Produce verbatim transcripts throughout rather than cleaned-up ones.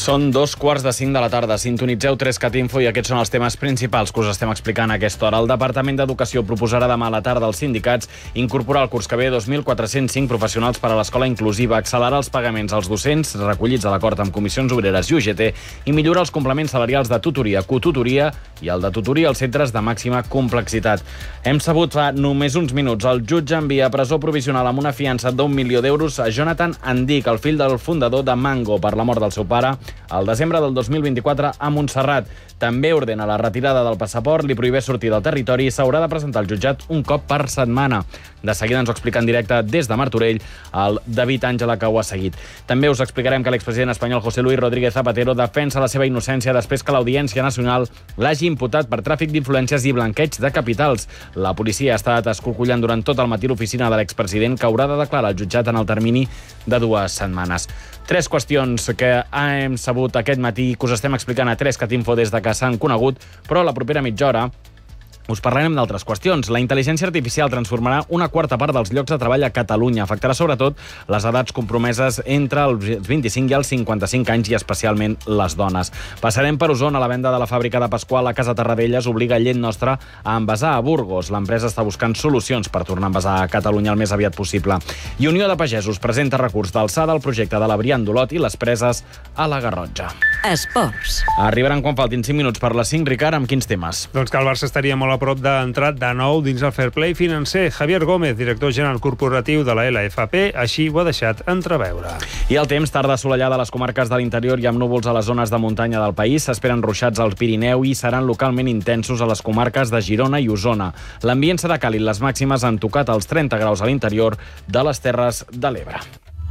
Són dos quarts de cinc de la tarda. Sintonitzeu tres cat info i aquests són els temes principals que us estem explicant a aquesta hora. El Departament d'Educació proposarà demà a la tarda als sindicats incorporar el curs que ve dos mil quatre-cents cinc professionals per a l'escola inclusiva, accelerar els pagaments als docents recollits a l'acord amb comissions obreres i U G T i millorar els complements salarials de tutoria, cotutoria i el de tutoria als centres de màxima complexitat. Hem sabut fa només uns minuts el jutge envia a presó provisional amb una fiança d'un milió d'euros a Jonathan Andic, el fill del fundador de Mango, per la mort del seu pare al desembre del dos mil vint-i-quatre a Montserrat. També ordena la retirada del passaport, li prohibeix sortir del territori i s'haurà de presentar al jutjat un cop per setmana. De seguida ens ho explica en directe des de Martorell el David Àngela, que ho ha seguit. També us explicarem que l'expresident espanyol José Luis Rodríguez Zapatero defensa la seva innocència després que l'Audiència Nacional l'hagi imputat per tràfic d'influències i blanqueig de capitals. La policia ha estat escorcollant durant tot el matí l'oficina de l'expresident, que haurà de declarar al jutjat en el termini de dues setmanes. Tres qüestions que hem sabut aquest matí que us estem explicant a tres cat info des de que s'han conegut, però a la propera mitja hora us parlarem d'altres qüestions. La intel·ligència artificial transformarà una quarta part dels llocs de treball a Catalunya. Afectarà sobretot les edats compromeses entre els vint-i-cinc i els cinquanta-cinc anys i especialment les dones. Passarem per Osona. La venda de la fàbrica de Pasqual a Casa Terradellas obliga Llet Nostra a envasar a Burgos. L'empresa està buscant solucions per tornar a envasar a Catalunya el més aviat possible. I Unió de Pagesos presenta recurs d'alçada al projecte de la Brian d'Olot i les preses a la Garrotxa. Esports. Arribaran quan faltin cinc minuts per les cinc, Ricard, amb quins temes? Doncs que el Barça estaria molt a prop d'entrar de nou dins el fair play financer. Javier Gómez, director general corporatiu de la L F P, així ho ha deixat entreveure. I el temps, tarda assolellada a les comarques de l'interior i amb núvols a les zones de muntanya del país. S'esperen ruixats al Pirineu i seran localment intensos a les comarques de Girona i Osona. L'ambient serà càlid, les màximes han tocat els trenta graus a l'interior de les Terres de l'Ebre.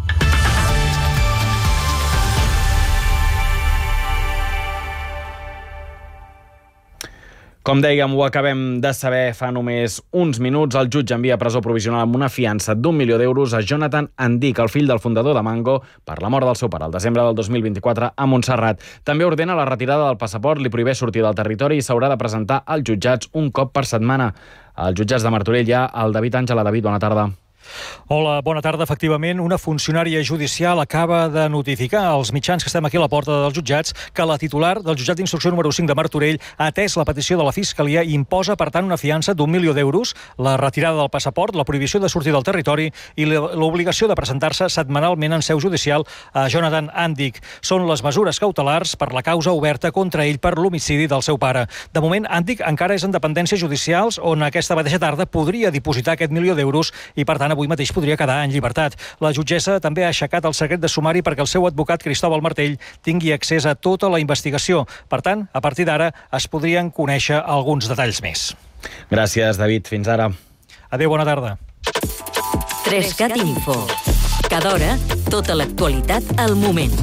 Com dèiem, ho acabem de saber fa només uns minuts. El jutge envia a presó provisional amb una fiança d'un milió d'euros a Jonathan Andic, el fill del fundador de Mango, per la mort del seu pare al desembre del dos mil vint-i-quatre a Montserrat. També ordena la retirada del passaport, li prohibeix sortir del territori i s'haurà de presentar als jutjats un cop per setmana. Als jutjats de Martorell hi ha el David Àngela. David, bona tarda. Hola, bona tarda. Efectivament, una funcionària judicial acaba de notificar als mitjans que estem aquí a la porta dels jutjats que la titular del jutjat d'instrucció número cinc de Martorell ha atès la petició de la Fiscalia i imposa, per tant, una fiança d'un milió d'euros, la retirada del passaport, la prohibició de sortir del territori i l'obligació de presentar-se setmanalment en seu judicial a Jonathan Andic. Són les mesures cautelars per la causa oberta contra ell per l'homicidi del seu pare. De moment, Andic encara és en dependències judicials on aquesta mateixa tarda podria dipositar aquest milió d'euros i, per tant, avui mateix podria quedar en llibertat. La jutgessa també ha aixecat el secret de sumari perquè el seu advocat Cristóbal Martell tingui accés a tota la investigació. Per tant, a partir d'ara es podrien conèixer alguns detalls més. Gràcies, David. Fins ara. Adéu, bona tarda. tres cat info. Cada hora, tota l'actualitat al moment.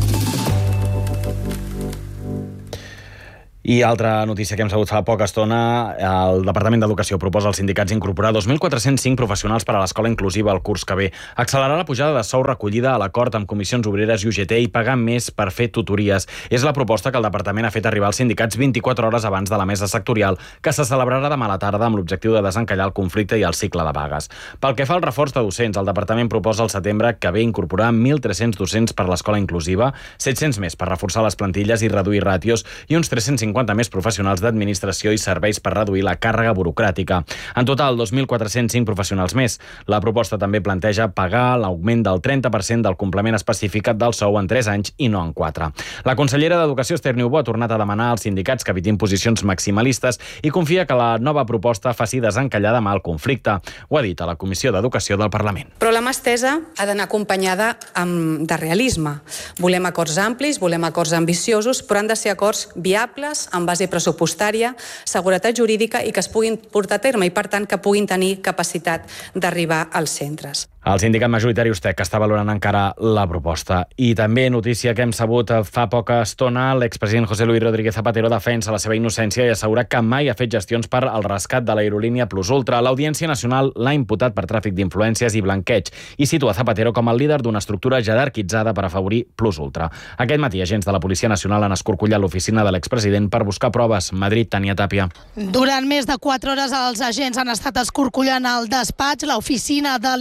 I altra notícia que hem sabut fa poca estona, el Departament d'Educació proposa als sindicats incorporar dos mil quatre-cents cinc professionals per a l'escola inclusiva el curs que ve, accelerar la pujada de sou recollida a l'acord amb comissions obreres i U G T i pagar més per fer tutories. És la proposta que el departament ha fet arribar als sindicats vint-i-quatre hores abans de la mesa sectorial, que se celebrarà demà a la tarda amb l'objectiu de desencallar el conflicte i el cicle de vagues. Pel que fa al reforç de docents, el departament proposa al setembre que ve incorporar mil tres-cents docents per a l'escola inclusiva, set-cents més per reforçar les plantilles i reduir ràtios i uns tres-cents cinquanta més professionals d'administració i serveis per reduir la càrrega burocràtica. En total, dos mil quatre-cents cinc professionals més. La proposta també planteja pagar l'augment del trenta per cent del complement especificat del sou en tres anys i no en quatre. La consellera d'Educació, Esther Niubó, ha tornat a demanar als sindicats que evitin posicions maximalistes i confia que la nova proposta faci desencallar demà el conflicte. Ho ha dit a la Comissió d'Educació del Parlament. Però la mà estesa ha d'anar acompanyada amb, de realisme. Volem acords amplis, volem acords ambiciosos, però han de ser acords viables, amb base pressupostària, seguretat jurídica i que es puguin portar a terme i, per tant, que puguin tenir capacitat d'arribar als centres. El sindicat majoritari USTEC està valorant encara la proposta. I també notícia que hem sabut fa poca estona, l'expresident José Luis Rodríguez Zapatero defensa la seva innocència i assegura que mai ha fet gestions per al rescat de l'aerolínia Plus Ultra. L'Audiència Nacional l'ha imputat per tràfic d'influències i blanqueig i situa Zapatero com el líder d'una estructura jerarquitzada per afavorir Plus Ultra. Aquest matí, agents de la Policia Nacional han escorcollat l'oficina de l'expresident per buscar proves. Madrid, Tania Tàpia. Durant més de quatre hores els agents han estat escorcollant el despatx, l'oficina de l'expresident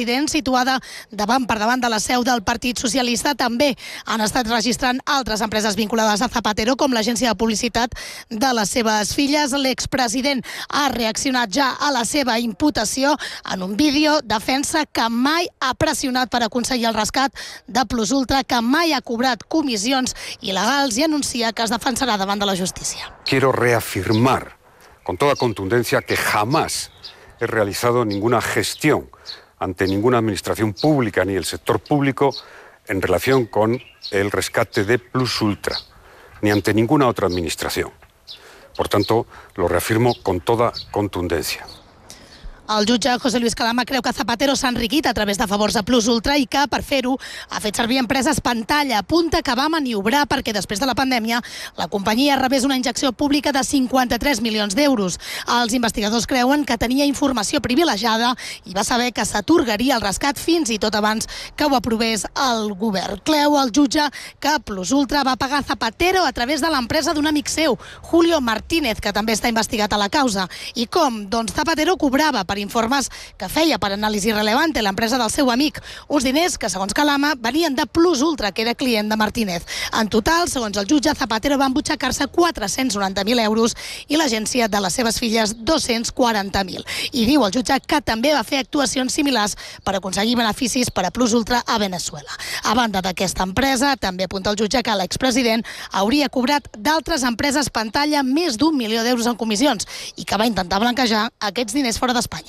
President, situada davant per davant de la seu del Partit Socialista. També han estat registrant altres empreses vinculades a Zapatero, com l'agència de publicitat de les seves filles. L'expresident ha reaccionat ja a la seva imputació en un vídeo. Defensa que mai ha pressionat per aconseguir el rescat de Plus Ultra, que mai ha cobrat comissions il·legals i anuncia que es defensarà davant de la justícia. Quiero reafirmar con toda contundencia que jamás he realizado ninguna gestión ante ninguna administración pública ni el sector público en relación con el rescate de Plus Ultra, ni ante ninguna otra administración. Por tanto, lo reafirmo con toda contundencia. El jutge José Luis Calama creu que Zapatero s'ha enriquit a través de favors a Plus Ultra i que, per fer-ho, ha fet servir empreses pantalla. Apunta que va maniobrar perquè després de la pandèmia la companyia rebés una injecció pública de cinquanta-tres milions d'euros. Els investigadors creuen que tenia informació privilegiada i va saber que s'atorgaria el rescat fins i tot abans que ho aprovés el govern. Creu el jutge que Plus Ultra va pagar Zapatero a través de l'empresa d'un amic seu, Julio Martínez, que també està investigat a la causa. I com? Doncs Zapatero cobrava per informes que feia per Anàlisi Relevante, l'empresa del seu amic. Uns diners que, segons Calama, venien de Plus Ultra, que era client de Martínez. En total, segons el jutge, Zapatero va embutxacar-se quatre-cents noranta mil euros i l'agència de les seves filles dos-cents quaranta mil. I diu el jutge que també va fer actuacions similars per aconseguir beneficis per a Plus Ultra a Venezuela. A banda d'aquesta empresa, també apunta el jutge que l'expresident hauria cobrat d'altres empreses pantalla més d'un milió d'euros en comissions i que va intentar blanquejar aquests diners fora d'Espanya.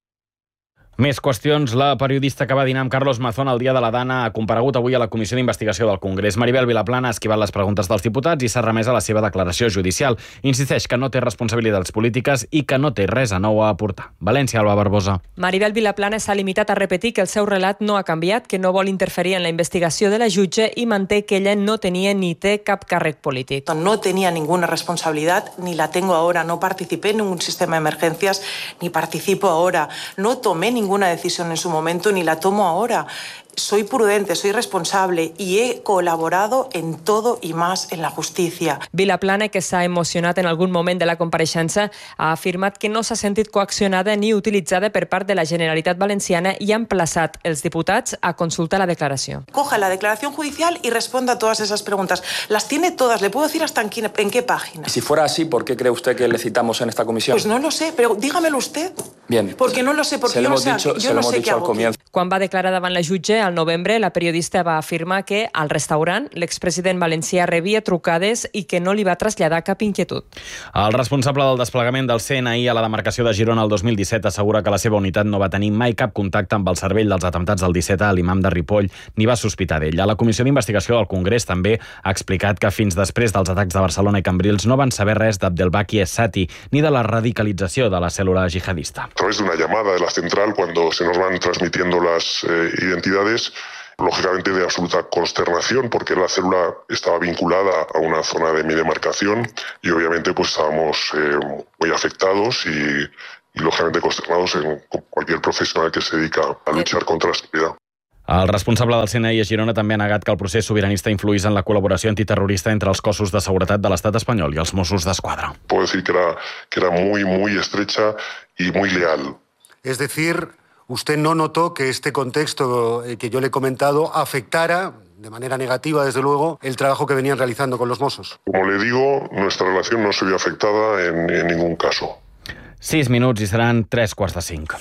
Més qüestions. La periodista que va dinar amb Carlos Mazón el dia de la Dana ha comparegut avui a la Comissió d'Investigació del Congrés. Maribel Vilaplana ha esquivat les preguntes dels diputats i s'ha remès a la seva declaració judicial. Insisteix que no té responsabilitats polítiques i que no té res a nou a aportar. València, Alba Barbosa. Maribel Vilaplana s'ha limitat a repetir que el seu relat no ha canviat, que no vol interferir en la investigació de la jutge i manté que ella no tenia ni té cap càrrec polític. No tenía ninguna responsabilidad, ni la tengo ahora. No participé en ningún sistema de emergencias, ni participo ahora. No tomé ninguna decisión en su momento, ni la tomo ahora. Soy prudente, soy responsable y he colaborado en todo y más en la justícia. Vilaplana, que s'ha emocionat en algun moment de la compareixença, ha afirmat que no s'ha sentit coaccionada ni utilitzada per part de la Generalitat Valenciana i ha emplaçat els diputats a consultar la declaració. Coja la declaración judicial y responda a todas esas preguntas. Las tiene todas, le puedo decir hasta en qué, en qué página. Y si fuera así, ¿por qué cree usted que le citamos en esta comisión? Pues no lo sé, pero dígamelo usted. Bien. Porque no lo sé, porque se yo lo no sé, dicho, yo se no lo hemos sé dicho qué al hago comienzo. Quan va declarar davant la jutge, al novembre, la periodista va afirmar que al restaurant l'expresident valencià rebia trucades i que no li va traslladar cap inquietud. El responsable del desplegament del C N I a la demarcació de Girona el dos mil disset assegura que la seva unitat no va tenir mai cap contacte amb el cervell dels atemptats del disset a l'imam de Ripoll ni va sospitar d'ell. A la Comissió d'Investigació del Congrés també ha explicat que fins després dels atacs de Barcelona i Cambrils no van saber res d'Abdelbaki Essati ni de la radicalització de la cèl·lula jihadista. A través de una llamada de la central, cuando se nos van transmitiendo las eh, identidades, lógicamente de absoluta consternación, porque la célula estaba vinculada a una zona de mi demarcación y obviamente pues estábamos eh, muy afectados y, y lógicamente consternados en cualquier profesional que se dedica a luchar contra la seguridad. El responsable del C N I a Girona també ha negat que el procés sobiranista influís en la col·laboració antiterrorista entre els cossos de seguretat de l'Estat espanyol i els Mossos d'Esquadra. Puedo decir que era, que era muy, muy estrecha y muy leal. Es decir, usted no notó que este contexto que yo le he comentado afectara, de manera negativa desde luego, el trabajo que venían realizando con los Mossos. Como le digo, nuestra relación no se vio afectada en, en ningún caso. Sis minuts i seran tres quarts de cinc.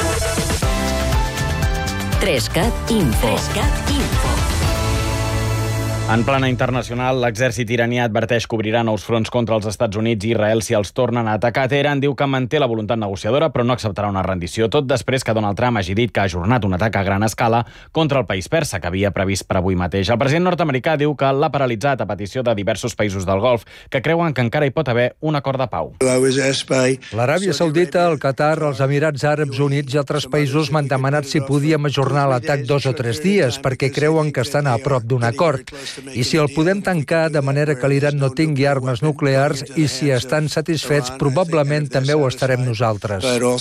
Trescat Info. Trescat Info. En plana internacional, l'exèrcit iranià adverteix que obrirà nous fronts contra els Estats Units i Israel si els tornen a atacar. Teheran diu que manté la voluntat negociadora, però no acceptarà una rendició, tot després que Donald Trump hagi dit que ha ajornat un atac a gran escala contra el país persa, que havia previst per avui mateix. El president nord-americà diu que l'ha paralitzat a petició de diversos països del Golf, que creuen que encara hi pot haver un acord de pau. L'Aràbia Saudita, el Qatar, els Emirats Àrabs Units i altres països m'han demanat si podíem ajornar l'atac dos o tres dies, perquè creuen que estan a prop d'un acord. I si el podem tancar de manera que l'Iran no tingui armes nuclears i si estan satisfets, probablement també ho estarem nosaltres.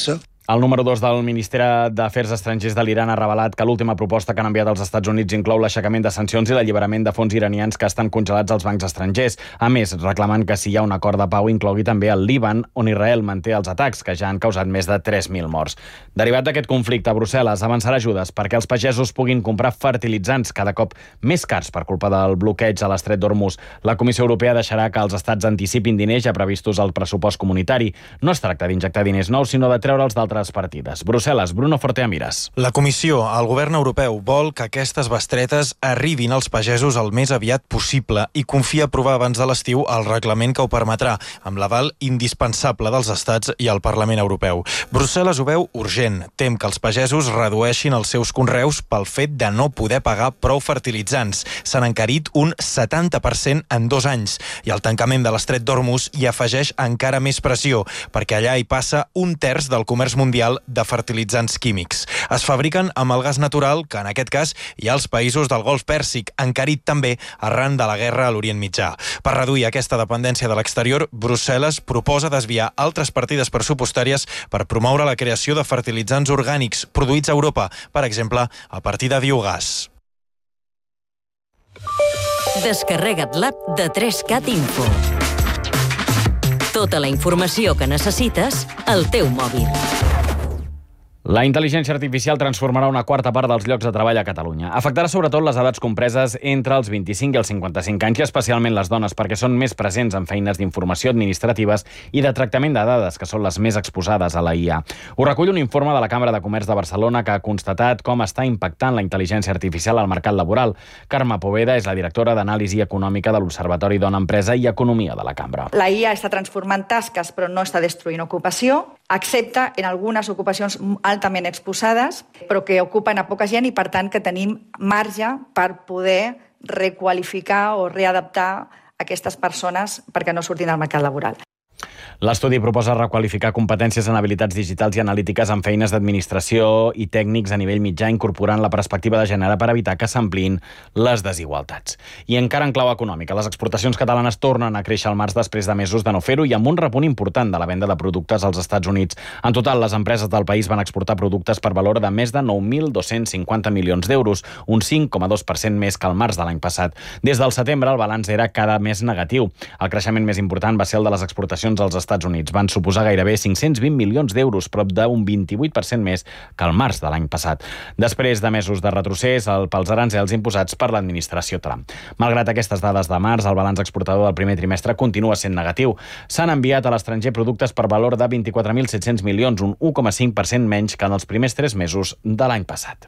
El número dos del Ministeri d'Afers Estrangers de l'Iran ha revelat que l'última proposta que han enviat als Estats Units inclou l'aixecament de sancions i l'alliberament de fons iranians que estan congelats als bancs estrangers. A més, reclamant que si hi ha un acord de pau inclogui també el Líban, on Israel manté els atacs, que ja han causat més de tres mil morts. Derivat d'aquest conflicte, Brussel·les avançarà ajudes perquè els pagesos puguin comprar fertilitzants cada cop més cars per culpa del bloqueig a l'estret d'Hormuz. La Comissió Europea deixarà que els estats anticipin diners ja previstos al pressupost comunitari. No es tracta d'injectar diners nous, sinó de treure'ls d'altres partides. Brussel·les, Bruno Forteamiras. La Comissió, el govern europeu, vol que aquestes bestretes arribin als pagesos el més aviat possible i confia aprovar abans de l'estiu el reglament que ho permetrà, amb l'aval indispensable dels estats i el Parlament Europeu. Brussel·les ho veu urgent. Tem que els pagesos redueixin els seus conreus pel fet de no poder pagar prou fertilitzants. S'han encarit un setanta per cent en dos anys i el tancament de l'estret d'Hormuz hi afegeix encara més pressió, perquè allà hi passa un terç del comerç mundial de fertilitzants químics. Es fabriquen amb el gas natural, que en aquest cas hi ha als països del Golf Pèrsic, encarit també arran de la guerra a l'Orient Mitjà. Per reduir aquesta dependència de l'exterior, Brussel·les proposa desviar altres partides pressupostàries per promoure la creació de fertilitzants orgànics produïts a Europa, per exemple, a partir de biogàs. Descarrega't l'app de tres cat Info. Tota la informació que necessites al teu mòbil. La intel·ligència artificial transformarà una quarta part dels llocs de treball a Catalunya. Afectarà sobretot les edats compreses entre els vint-i-cinc i els cinquanta-cinc anys, i especialment les dones, perquè són més presents en feines d'informació administratives i de tractament de dades, que són les més exposades a la I A. Ho recull un informe de la Cambra de Comerç de Barcelona que ha constatat com està impactant la intel·ligència artificial al mercat laboral. Carme Poveda és la directora d'Anàlisi Econòmica de l'Observatori Dona Empresa i Economia de la Cambra. La I A està transformant tasques, però no està destruint ocupació, excepte en algunes ocupacions altament exposades, però que ocupen a poca gent i, per tant, que tenim marge per poder requalificar o readaptar aquestes persones perquè no surtin del mercat laboral. L'estudi proposa requalificar competències en habilitats digitals i analítiques en feines d'administració i tècnics a nivell mitjà, incorporant la perspectiva de gènere per evitar que s'ampliïn les desigualtats. I encara en clau econòmica, les exportacions catalanes tornen a créixer al març després de mesos de no fer-ho i amb un repunt important de la venda de productes als Estats Units. En total, les empreses del país van exportar productes per valor de més de nou mil dos-cents cinquanta milions d'euros, un cinc coma dos per cent més que el març de l'any passat. Des del setembre, el balanç era cada mes negatiu. El creixement més important va ser el de les exportacions als Estats Units. Van suposar gairebé cinc-cents vint milions d'euros, prop d'un vint-i-vuit per cent més que el març de l'any passat. Després de mesos de retrocés pels aranzels imposats per l'administració Trump. Malgrat aquestes dades de març, el balanç exportador del primer trimestre continua sent negatiu. S'han enviat a l'estranger productes per valor de vint-i-quatre mil set-cents milions, un u coma cinc per cent menys que en els primers tres mesos de l'any passat.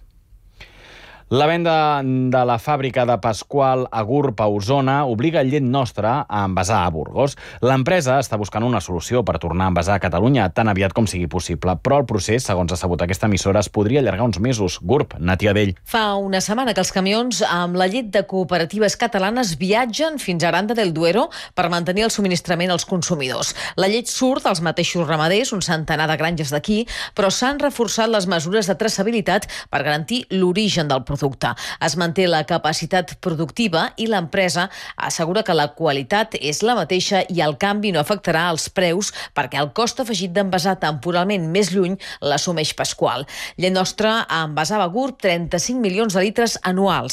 La venda de la fàbrica de Pasqual a Gurb a Osona obliga Llet Nostra a envasar a Burgos. L'empresa està buscant una solució per tornar a envasar a Catalunya tan aviat com sigui possible, però el procés, segons ha sabut aquesta emissora, es podria allargar uns mesos. Gurb, Natia Dell. Fa una setmana que els camions amb la llet de cooperatives catalanes viatgen fins a Aranda del Duero per mantenir el subministrament als consumidors. La llet surt als mateixos ramaders, un centenar de granges d'aquí, però s'han reforçat les mesures de traçabilitat per garantir l'origen del producte. producte. Es manté la capacitat productiva i l'empresa assegura que la qualitat és la mateixa i el canvi no afectarà els preus perquè el cost afegit d'envasar temporalment més lluny l'assumeix Pasqual. Llet Nostra envasava a Gurb trenta-cinc milions de litres anuals.